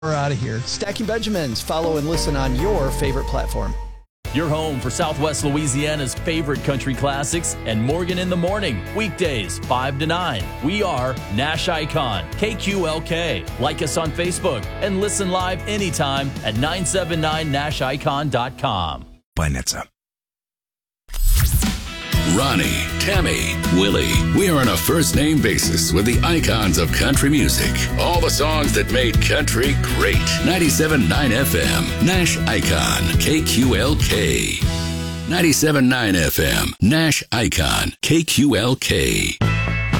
We're out of here. Stacking Benjamins. Follow and listen on your favorite platform. Your home for Southwest Louisiana's favorite country classics and Morgan in the Morning. Weekdays, 5 to 9. We are Nash Icon, KQLK. Like us on Facebook and listen live anytime at 979nashicon.com. By NHTSA. Ronnie, Tammy, Willie. We are on a first-name basis with the icons of country music. All the songs that made country great. 97.9 FM, Nash Icon, KQLK. 97.9 FM, Nash Icon, KQLK.